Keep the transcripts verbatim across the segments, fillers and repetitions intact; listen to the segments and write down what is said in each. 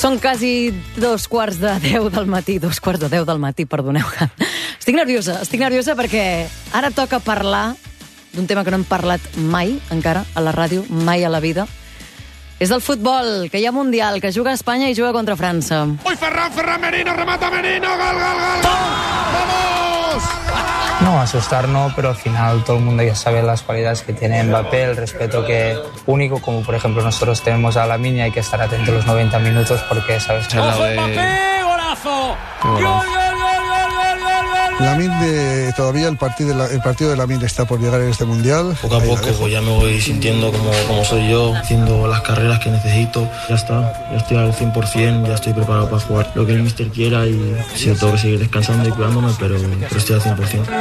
Són quasi dos quarts de deu del matí, dos quarts de deu del matí, perdoneu. Estic nerviosa, estic nerviosa perquè ara toca parlar d'un tema que no hem parlat mai, encara, a la ràdio, mai a la vida. És del futbol, que hi ha Mundial, que juga a Espanya i juga contra França. Ui, Ferran, Ferran, Merino, remata Merino, gol, gol, gol, gol. ¡Vamos! No, asustar no, pero al final todo el mundo ya sabe las cualidades que tiene Mbappé, el respeto que único, como por ejemplo nosotros tenemos a Lamine, hay que estar atento los noventa minutos porque, ¿sabes? ¡Ojo, Mbappé! ¡Golazo! ¡Gol, gol, gol! Lamine, de, todavía el partido, de la, el partido de Lamine está por llegar en este Mundial. Poco a poco pues ya me voy sintiendo como, como soy yo, haciendo las carreras que necesito. Ya está, ya estoy al cien por ciento, ya estoy preparado para jugar lo que el míster quiera y sí, tengo que seguir descansando y cuidándome, pero, pero estoy al cien por ciento.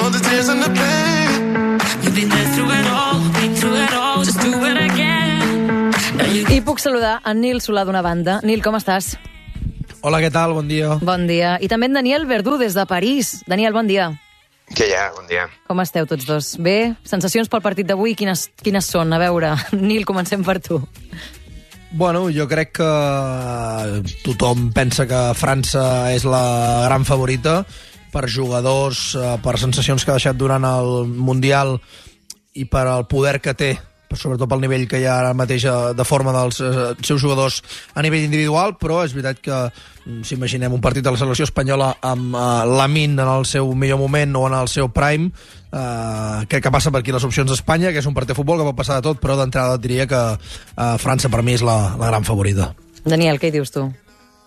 I puc saludar en Nil Solà d'una banda. Nil, com estàs? Hola, què tal? Bon dia. Bon dia. I també en Daniel Verdú, des de París. Daniel, bon dia. Què hi ha? Bon dia. Com esteu tots dos? Bé? Sensacions pel partit d'avui, quines, quines són? A veure, Nil, comencem per tu. Bueno, jo crec que tothom pensa que França és la gran favorita per jugadors, per sensacions que ha deixat durant el Mundial i per el poder que té, sobretot pel nivell que hi ha ara mateix de forma dels eh, seus jugadors a nivell individual, però és veritat que si imaginem un partit de la selecció espanyola amb eh, Lamine en el seu millor moment o en el seu prime, eh, crec que passa per aquí les opcions d'Espanya, que és un partit de futbol que pot passar de tot, però d'entrada et diria que eh, França per mi és la, la gran favorita. Daniel, què hi dius tu?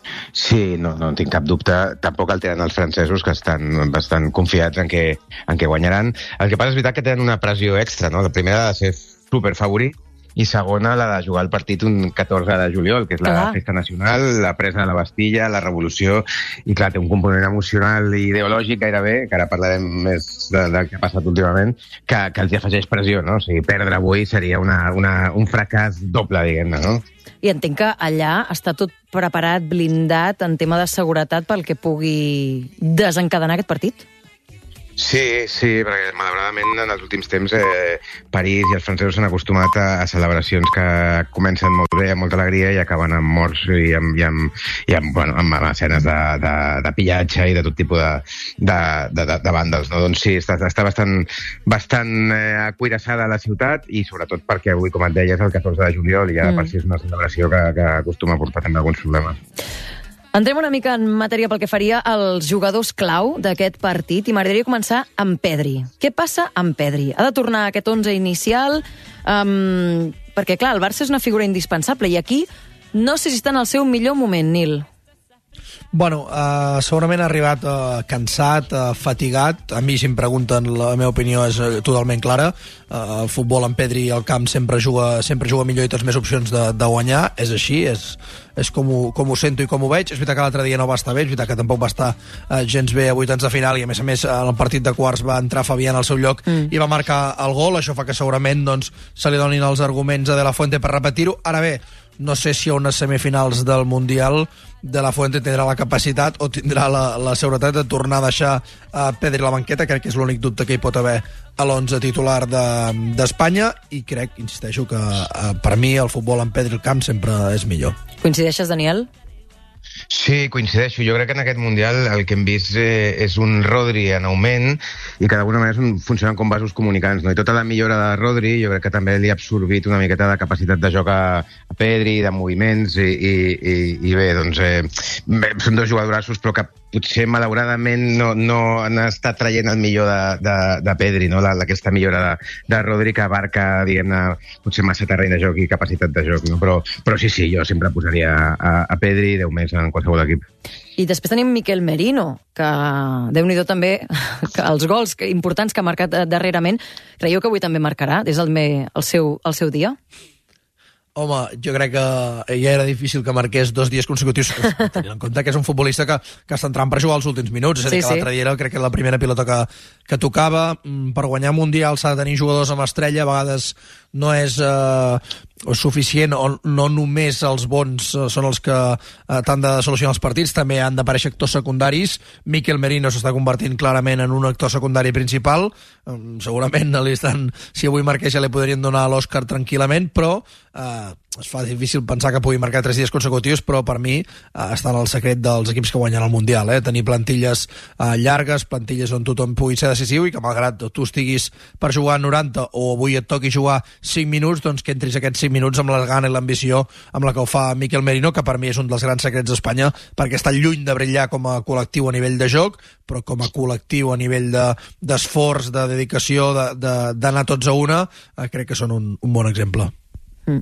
Sí, no, no tinc cap dubte. Tampoc el tenen els francesos, que estan bastant confiats en que, en que guanyaran. El que passa és veritat que tenen una pressió extra, no? La primera ha de ser superfavorit i segona la de jugar el partit un catorze de juliol, que és la Clar. festa nacional, la presa de la Bastilla, la revolució, i clar, té un component emocional i ideològic gairebé, que ara parlarem més de, del que ha passat últimament, que, que els hi afegeix pressió, no? O sigui, perdre avui seria una, una, un fracàs doble, diguem-ne, no? I entenc que allà està tot preparat, blindat, en tema de seguretat pel que pugui desencadenar aquest partit? Sí, sí, perquè malauradament en els últims temps eh, París i els francesos s'han acostumat a, a celebracions que comencen molt bé, amb molta alegria, i acaben amb morts i amb, i amb, i amb, bueno, amb escenes de, de, de pillatge i de tot tipus de, de, de, de vàndals, no? Doncs sí, està, està bastant, bastant eh, acuirassada la ciutat, i sobretot perquè avui, com et deia, és el catorze de juliol i ja mm. per si és una celebració que, que acostuma a portar també alguns problemes. Entrem una mica en matèria pel que faria els jugadors clau d'aquest partit i m'agradaria començar amb Pedri. Què passa amb Pedri? Ha de tornar a aquest onze inicial? Um, perquè, clar, el Barça és una figura indispensable i aquí no sé si està en el seu millor moment, Nil. Bueno, uh, segurament ha arribat uh, cansat, uh, fatigat. A mi, si em pregunten, la meva opinió és uh, totalment clara. Uh, el futbol amb Pedri al camp sempre juga, sempre juga millor i tens més opcions de, de guanyar. És així, és, és com, ho, com ho sento i com ho veig. És veritat que l'altre dia no va estar bé, és veritat que tampoc va estar uh, gens bé a vuitens de final, i a més a més en el partit de quarts va entrar Fabián al seu lloc mm. i va marcar el gol. Això fa que segurament doncs, se li donin els arguments a De La Fuente per repetir-ho. Ara bé, no sé si a unes semifinals del Mundial De La Fuente tindrà la capacitat o tindrà la, la seguretat de tornar a deixar a Pedri a la banqueta. Crec que és l'únic dubte que hi pot haver a l'onze titular d'Espanya, de, i crec, insisteixo, que eh, per mi el futbol amb Pedri al camp sempre és millor. Coincideixes, Daniel? Sí, coincideixo. Jo crec que en aquest Mundial el que hem vist eh, és un Rodri en augment i que d'alguna manera un, funcionen com vasos comunicants, no? I tota la millora de Rodri jo crec que també li ha absorbit una miqueta de capacitat de joc a, a Pedri, de moviments, i, i, i, i bé, doncs eh, bé, són dos jugadorassos, però que potser malauradament no, no han estat traient el millor de, de, de Pedri, no? La, aquesta millora de, de Rodri, que abarca, diguem-ne, potser massa terreny de joc i capacitat de joc, no? Però, però sí, sí, jo sempre posaria a, a Pedri deu més en qualsevol equip. I després tenim Miquel Merino, que Déu-n'hi-do també, que els gols importants que ha marcat darrerament. Creieu que avui també marcarà? És el, me, el, seu, el seu dia? Home, jo crec que ja era difícil que marqués dos dies consecutius, tenint en compte que és un futbolista que, que està entrant per jugar els últims minuts. És a dir, sí, que l'altre dia era, crec que la primera pilota que, que tocava. Per guanyar Mundial s'ha de tenir jugadors amb estrella, a vegades no és eh, suficient, o no només els bons són els que eh, t'han de solucionar els partits, també han d'aparèixer actors secundaris. Miquel Merino s'està convertint clarament en un actor secundari principal. Eh, segurament li estan, si avui marqués ja li podrien donar l'Òscar tranquil·lament, però eh, es fa difícil pensar que pugui marcar tres dies consecutius, però per mi eh, està en el secret dels equips que guanyen el Mundial, eh? Tenir plantilles eh, llargues, plantilles on tothom pugui ser decisiu i que malgrat tu estiguis per jugar noranta o avui et toqui jugar cinc minuts, doncs que entris aquests cinc minuts amb la gana i l'ambició amb la que ho fa Mikel Merino, que per mi és un dels grans secrets d'Espanya, perquè està lluny de brillar com a col·lectiu a nivell de joc, però com a col·lectiu a nivell de, d'esforç, de dedicació, de, de, d'anar tots a una, eh, crec que són un, un bon exemple. Mm.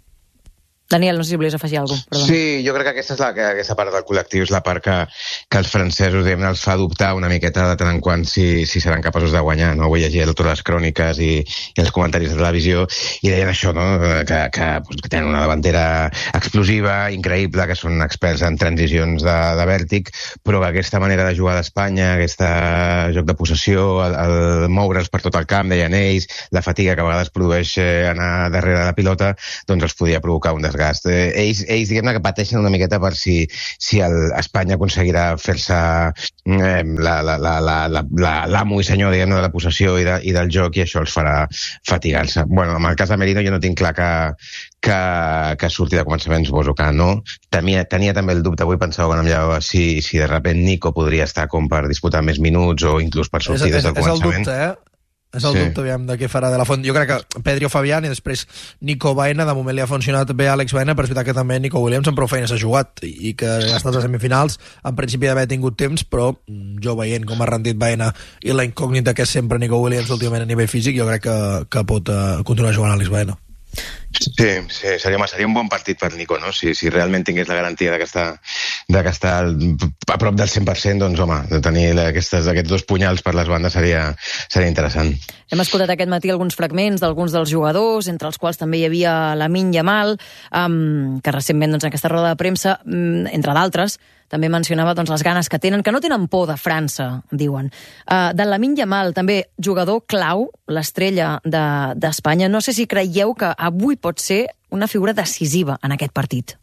Daniel, no sé si volies afegir alguna cosa. Sí, jo crec que aquesta és la, que aquesta part del col·lectiu és la part que, que els francesos diguem, els fa dubtar una miqueta de tant en quant si, si seran capaços de guanyar. No? Avui llegia totes les cròniques i, i els comentaris de televisió i deien això, no? que, que, que tenen una davantera explosiva, increïble, que són experts en transicions de, de vèrtic, però que aquesta manera de jugar d'Espanya, aquest joc de possessió, el, el moure's per tot el camp, deien ells, la fatiga que a vegades produeix anar darrere de la pilota, doncs els podia provocar un desgast. Eh, ells, ells diguem-ne que pateixen una miqueta per si, si el, Espanya aconseguirà fer-se eh, la, la, la, la, la, l'amo i senyor diguem-ne de la possessió i, de, i del joc, i això els farà fatigar-se. Bueno, en el cas de Merino jo no tinc clar que, que, que surti de començament, suposo que no. Tenia, tenia també el dubte, avui pensava quan em llevava si, si de repente Nico podria estar com per disputar més minuts o inclús per sortir és, des del és, començament. És el dubte, eh? És el sí. dubte, aviam, de què farà de la Font. Jo crec que Pedri o Fabián i després Nico Baena, de moment li ha funcionat bé Àlex Baena, però és veritat que també Nico Williams amb prou feines ha jugat i que ja està a semifinals, en principi d'haver tingut temps, però jo veient com ha rendit Baena i la incògnita que és sempre Nico Williams últimament a nivell físic, jo crec que, que pot uh, continuar jugant Àlex Baena. Sí, sí, seria, seria un bon partit per Nico, no? Si, si realment tingués la garantia de que està, de que està a prop del cent per cent, doncs home, de tenir aquestes, aquests dos punyals per les bandes seria, seria interessant. Hem escoltat aquest matí alguns fragments d'alguns dels jugadors, entre els quals també hi havia Lamine Yamal, um, que recentment doncs, en aquesta roda de premsa, um, entre d'altres, també mencionava doncs, les ganes que tenen, que no tenen por de França, diuen. Uh, de Lamine Yamal, també jugador clau, l'estrella de, d'Espanya. No sé si creieu que avui pot ser una figura decisiva en aquest partit.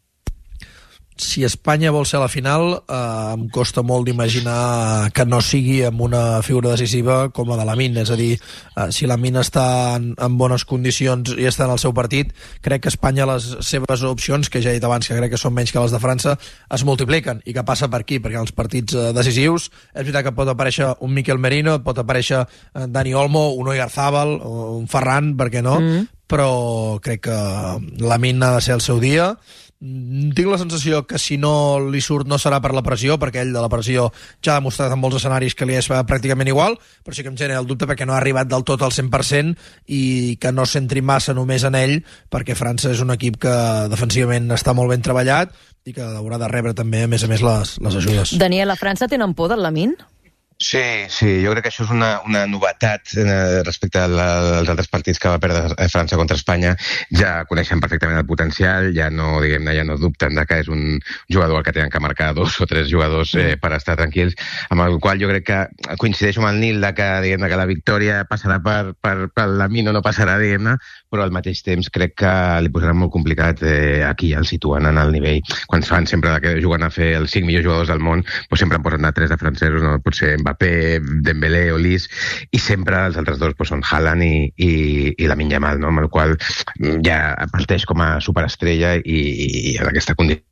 Si Espanya vol ser a la final, eh, em costa molt d'imaginar que no sigui amb una figura decisiva com la de Lamine. És a dir, eh, si Lamine està en, en bones condicions i està en el seu partit, crec que Espanya les seves opcions, que ja he dit abans que crec que són menys que les de França, es multipliquen. I que passa per aquí? Perquè els partits eh, decisius, és veritat que pot aparèixer un Mikel Merino, pot aparèixer eh, Dani Olmo, un Oyarzábal, un Ferran, per què no? Mm. Però crec que Lamine ha de ser el seu dia. Tinc la sensació que si no li surt no serà per la pressió, perquè ell de la pressió ja ha demostrat en molts escenaris que li és pràcticament igual, però sí que em genera el dubte perquè no ha arribat del tot al cent per cent i que no centri massa només en ell, perquè França és un equip que defensivament està molt ben treballat i que haurà de rebre també, a més a més, les, les ajudes. Daniel, a França tenen por del Lamine? Sí, sí, jo crec que això és una, una novetat eh, respecte als altres partits que va perdre França contra Espanya. Ja coneixen perfectament el potencial, ja no, diguem-ne, ja no dubten de que és un jugador al que tenen que marcar dos o tres jugadors eh, per estar tranquils, amb el qual jo crec que coincideixo amb el Nil de que, diguem-ne, que la victòria passarà per, per, per Lamine o no passarà, diguem-ne, però al mateix temps crec que li posarà molt complicat eh, aquí, el situen en el nivell. Quan fan sempre que juguen a fer els cinc millors jugadors del món, doncs sempre en posen de tres de francesos, no? Potser Mbappé, Dembélé o Lis, i sempre els altres dos doncs, són Haaland i, i, i Lamine Yamal, no? Amb el qual ja parteix com a superestrella i, i en aquesta condició.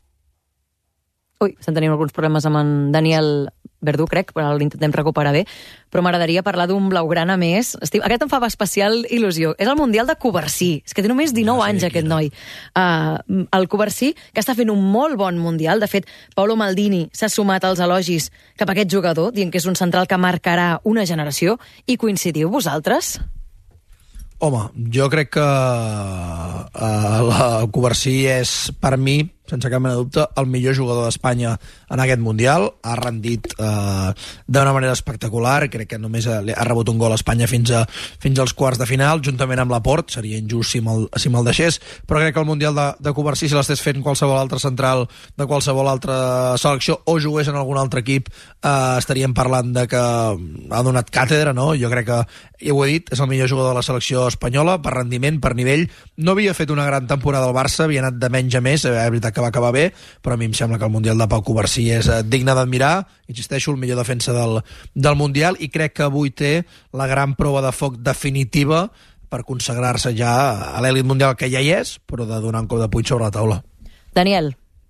Ui, estem tenint alguns problemes amb en Daniel Verdú, crec, però l'intentem recuperar bé. Però m'agradaria parlar d'un blaugrana més. Aquest em fa especial il·lusió. És el Mundial de Covarsí. És que té només dinou ah, sí, anys, aquest noi. Uh, el Covarsí, que està fent un molt bon Mundial. De fet, Paolo Maldini s'ha sumat als elogis cap a aquest jugador, dient que és un central que marcarà una generació. I coincidiu vosaltres? Home, jo crec que uh, la Covarsí és, per mi, sense cap mena de dubte, el millor jugador d'Espanya en aquest Mundial. Ha rendit eh, d'una manera espectacular. Crec que només ha, ha rebut un gol a Espanya fins, a, fins als quarts de final, juntament amb Laporte. Seria injust si me'l si me deixés, però crec que el Mundial de, de Covarsí, si l'estés fent qualsevol altre central de qualsevol altra selecció o jugués en algun altre equip, eh, estaríem parlant de que ha donat càtedra, no? Jo crec que, ja ho he dit, és el millor jugador de la selecció espanyola, per rendiment, per nivell. No havia fet una gran temporada al Barça, havia anat de menys a més, és veritat que va acabar bé, però a mi em sembla que el Mundial de Pau Covarsí és eh, digne d'admirar. Insisteixo, el millor defensa del, del Mundial, i crec que avui té la gran prova de foc definitiva per consagrar-se ja a l'èlit mundial, que ja hi és, però de donar un cop de puny sobre la taula. Daniel.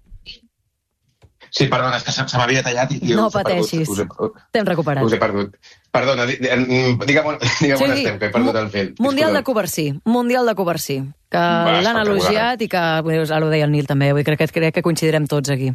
Sí, perdona, és que se, se m'havia tallat i... No pateixis, t'hem recuperat. Us he perdut. Perdona, digue'm, digue'm on sí. estem, que he perdut el fil. Mundial de Covarsí, Mundial de Covarsí, que l'han elogiat i que, ara ho deia el Nil també, vull, crec, que, crec que coincidirem tots aquí.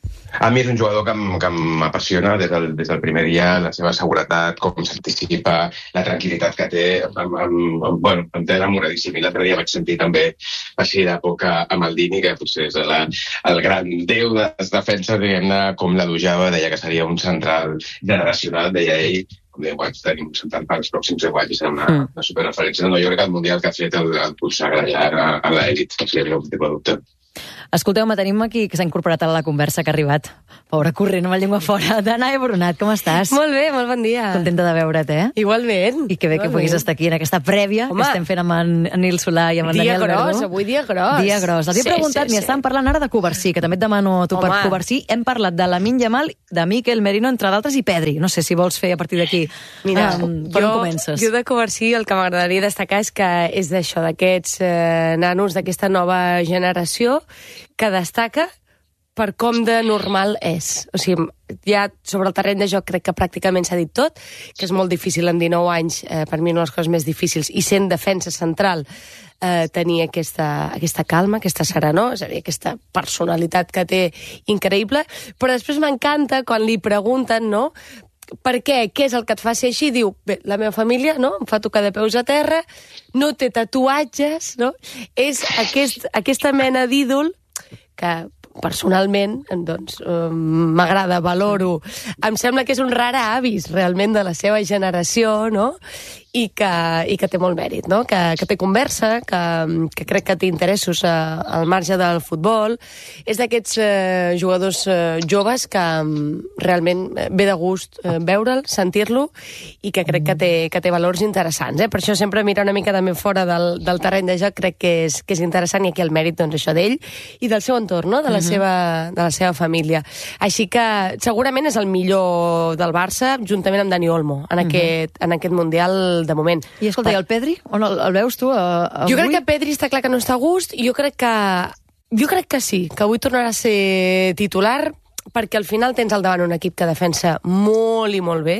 A mi és un jugador que, que m'apassiona des del, des del primer dia, la seva seguretat, com s'anticipa, la tranquil·litat que té, amb, amb, amb, bueno, em té enamoradíssim. I l'altre dia vaig sentir també així de poc a Maldini, que potser és la, el gran déu de les defenses, diguem-ne, com l'elogiava, deia que seria un central generacional, deia ell, com deu anys tenim un central per als pròxims deu anys, és una, mm. una superreferència. No, jo crec que el Mundial que ha fet el, el consagra ja a, a l'elit, si hi havia un tipus de dubte. Escolteu-me, tenim aquí que s'ha incorporat a la conversa, que ha arribat, pobre corrent amb la llengua fora. Danae Boronat, com estàs? Molt bé, molt bon dia. Contenta de veure't, eh? Igualment. I que bé que puguis estar aquí en aquesta prèvia Home. que estem fent amb en Nil Solà i amb en Daniel Verdú. Dia gros, avui dia gros. Dia gros. Els he sí, preguntat, sí, m'hi sí. estàvem parlant ara de Covarsí, que també et demano tu Home. per Covarsí. Hem parlat de Lamine Yamal, de Mikel Merino, entre d'altres, i Pedri. No sé si vols fer a partir d'aquí. Mira, um, per jo, on comences? Jo de Covarsí el que m'agradaria destacar és que és d'això, d'aquests eh, nanos d'aquesta nova generació que destaca per com de normal és. O sigui, ja sobre el terreny de joc crec que pràcticament s'ha dit tot, que és molt difícil en dinou anys, eh, per mi una de les coses més difícils, i sent defensa central, eh, tenir aquesta, aquesta calma, aquesta serenor, és a dir, aquesta personalitat que té increïble, però després m'encanta quan li pregunten, no?, per què? Què és el que et fa ser així? Diu, bé, la meva família, no?, em fa tocar de peus a terra, no té tatuatges, no? És aquest, aquesta mena d'ídol que personalment, doncs, m'agrada, valoro. Em sembla que és un rare avis, realment, de la seva generació, no?, i que, i que té molt mèrit, no?, que, que té conversa, que, que crec que té interessos a, al marge del futbol. És d'aquests eh, jugadors eh, joves que realment ve de gust eh, veure'l, sentir-lo, i que crec que té, que té valors interessants. Eh? Per això sempre mirar una mica també fora del, del terreny de joc crec que és, que és interessant, i aquí el mèrit, doncs, això d'ell i del seu entorn, no?, de la, uh-huh. seva, de la seva família. Així que segurament és el millor del Barça, juntament amb Dani Olmo, en, uh-huh. aquest, en aquest Mundial de moment. I escolta, i el Pedri? On el, el veus tu a, a jo avui? crec que Pedri està clar que no està a gust, i jo crec que jo crec que sí, que avui tornarà a ser titular, perquè al final tens al davant un equip que defensa molt i molt bé,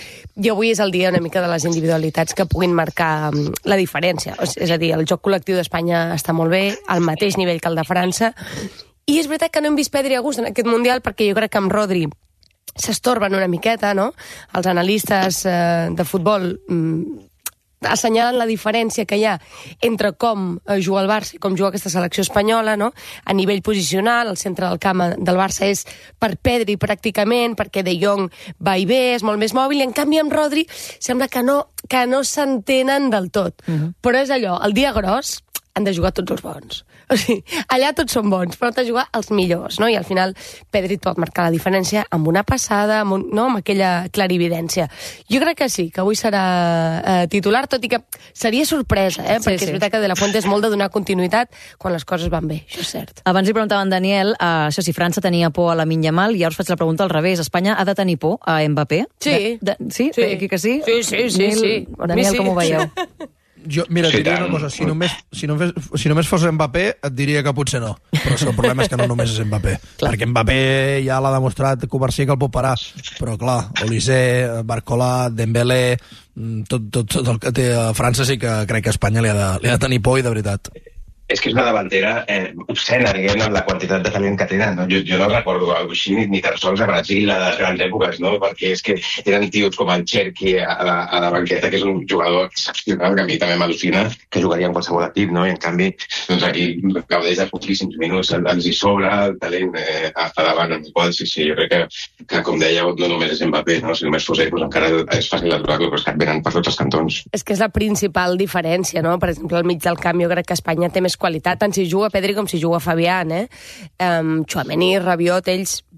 i avui és el dia una mica de les individualitats que puguin marcar la diferència. És a dir, el joc col·lectiu d'Espanya està molt bé, al mateix nivell que el de França, i és veritat que no hem vist Pedri a gust en aquest Mundial, perquè jo crec que amb Rodri s'estorben una miqueta, no? Els analistes eh, de futbol mm, assenyalen la diferència que hi ha entre com juga el Barça i com juga aquesta selecció espanyola, no? A nivell posicional, el centre del camp del Barça és per Pedri pràcticament, perquè De Jong va i ve, és molt més mòbil, i en canvi amb Rodri sembla que no, que no s'entenen del tot. Uh-huh. Però és allò, el dia gros han de jugar tots els bons. O sigui, allà tots són bons, però han de jugar els millors, no? I al final Pedri pot marcar la diferència amb una passada, amb, un, no? amb aquella clarividència. Jo crec que sí, que avui serà eh, titular, tot i que seria sorpresa, eh? Sí, perquè sí. És veritat que De La Fuente és molt de donar continuïtat quan les coses van bé, això és cert. Abans li preguntava en Daniel, uh, això si França tenia por a Lamine Yamal, i ara us faig la pregunta al revés. Espanya ha de tenir por a Mbappé? Sí. De, de, sí? sí? Aquí que sí? Sí, sí, sí. Nil, sí. Daniel, sí. com ho veieu? Jo, mira, et diria una cosa, si només, si, només, si només fos Mbappé, et diria que potser no. Però el problema és que no només és Mbappé. Clar. Perquè Mbappé ja l'ha demostrat Covarsí que el pot parar. Però clar, Olise, Barcola, Dembélé, tot, tot, tot el que té a França, sí que crec que Espanya li ha de, li ha de tenir por, i de veritat. És que és una davantera eh, obscena, diguem, amb la quantitat de talent que tenen. No? Jo, jo no recordo alguna així ni, ni tan sols a Brasil, a les grans èpoques, no? Perquè és que tenen tios com el Cherki a la, a la banqueta, que és un jugador excepcional, que a mi també m'al·lucina, que jugaria en qualsevol equip, no? I en canvi, doncs aquí gaudeix de poquíssims minuts, ens hi sobra el talent eh, a, a davant, amb el qual, sí, sí, jo crec que, que com dèieu, no només és Mbappé, no? Si només fos ell, doncs encara és fàcil d'aturar-lo, però és que et venen per tots els cantons. És que és la principal diferència, no? Per exemple, al mig del camp jo crec que Espanya té més qualitat, tant si juga Pedri com si juga Fabián, eh? Um, Tchouaméni, Rabiot, ells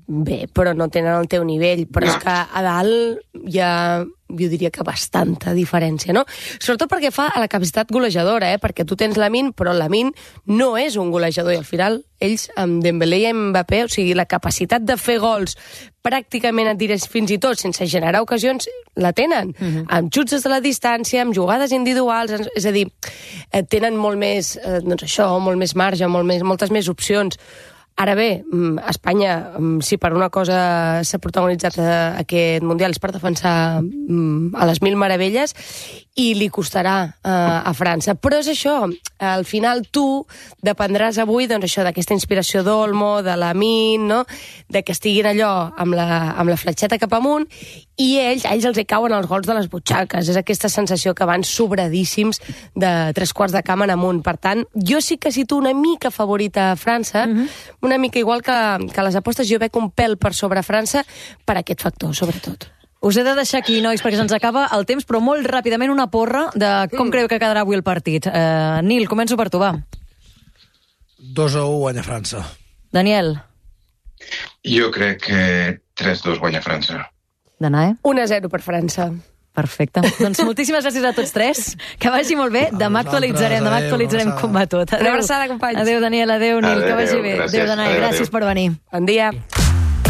bé, però no tenen el teu nivell. Però no. És que a dalt hi ha, jo diria que bastanta diferència, no? Sobretot perquè fa a la capacitat golejadora, eh? Perquè tu tens Lamine, però Lamine no és un golejador, i al final ells, amb Dembélé i Mbappé, o sigui, la capacitat de fer gols pràcticament, et diré, fins i tot sense generar ocasions, la tenen. Uh-huh. Amb xuts des de la distància, amb jugades individuals, és a dir, tenen molt més, eh, doncs això, molt més marge, molt més, moltes més opcions. Ara bé, Espanya, si per una cosa s'ha protagonitzat aquest Mundial és per defensar a les mil meravelles, i li costarà a França. Però és això, al final tu dependràs avui doncs això, d'aquesta inspiració d'Olmo, de Lamine, no? De que estiguin allò amb la, amb la fletxeta cap amunt, i ells, a ells els hi cauen els gols de les butxaques. És aquesta sensació que van sobradíssims de tres quarts de camp en amunt. Per tant, jo sí que situo una mica favorita a França, uh-huh. una mica igual que, que les apostes, jo veig un pèl per sobre França per aquest factor, sobretot. Us he de deixar aquí, nois, perquè se'ns acaba el temps, però molt ràpidament una porra de com mm. creu que quedarà avui el partit. Uh, Nil, començo per tu, va. dos a u guanya França. Daniel. Jo crec que tres dos guanya França. Danae? un a zero per França. Perfecte. Doncs moltíssimes gràcies a tots tres. Que vagi molt bé. Demà actualitzarem, demà actualitzarem com va tot. Una abraçada, companys. Adéu, Daniel, adéu, Nil, que vagi bé. Adéu, Danae, gràcies per venir. Bon dia.